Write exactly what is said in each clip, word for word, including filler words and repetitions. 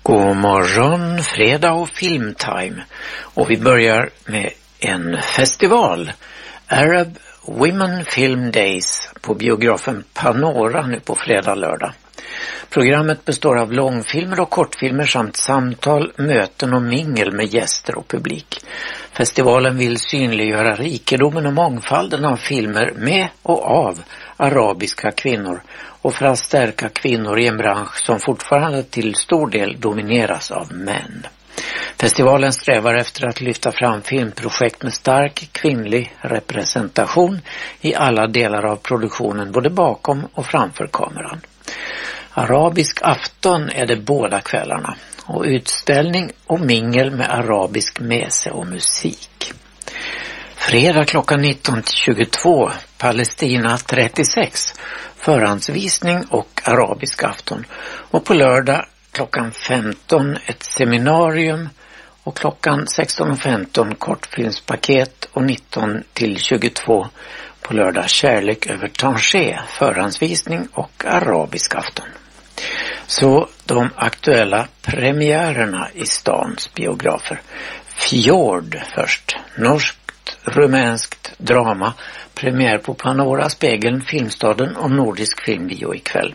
God morgon, fredag och filmtime. Och vi börjar med en festival. Arab Women Film Days på biografen Panora nu på fredag lördag. Programmet består av långfilmer och kortfilmer samt samtal, möten och mingel med gäster och publik. Festivalen vill synliggöra rikedomen och mångfalden av filmer med och av arabiska kvinnor och för att stärka kvinnor i en bransch som fortfarande till stor del domineras av män. Festivalen strävar efter att lyfta fram filmprojekt med stark kvinnlig representation i alla delar av produktionen, både bakom och framför kameran. Arabisk afton är det båda kvällarna och utställning och mingel med arabisk mese och musik. Fredag klockan nitton till tjugotvå, Palestina trettiosex, förhandsvisning och arabisk afton. Och på lördag klockan femton ett seminarium och klockan sexton och femton kortfilmspaket och nitton till tjugotvå på lördag kärlek över Tanger, förhandsvisning och arabisk afton. Så de aktuella premiärerna i stans biografer. Fjord först, norskt, rumänskt drama, premiär på Panora, Spegeln, Filmstaden och Nordisk filmbio ikväll.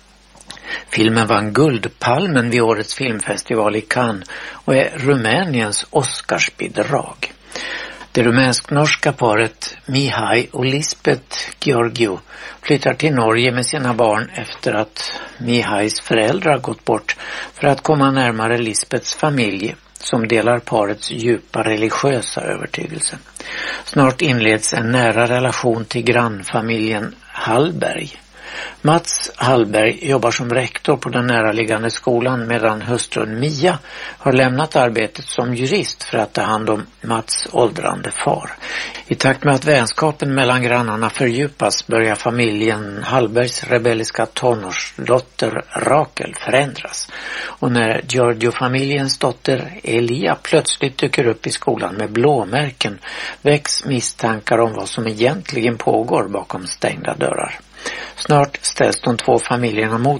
Filmen vann Guldpalmen vid årets filmfestival i Cannes och är Rumäniens Oscarsbidrag. Det rumänsk-norska paret Mihai och Lisbeth Georgiou flyttar till Norge med sina barn efter att Mihais föräldrar gått bort för att komma närmare Lisbeths familj som delar parets djupa religiösa övertygelse. Snart inleds en nära relation till grannfamiljen Hallberg. Mats Hallberg jobbar som rektor på den näraliggande skolan medan hustrun Mia har lämnat arbetet som jurist för att ta hand om Mats åldrande far. I takt med att vänskapen mellan grannarna fördjupas börjar familjen Hallbergs rebelliska tonårsdotter Rakel förändras. Och när Giorgio-familjens dotter Elia plötsligt dyker upp i skolan med blåmärken väcks misstankar om vad som egentligen pågår bakom stängda dörrar. Snart ställs de två familjerna mot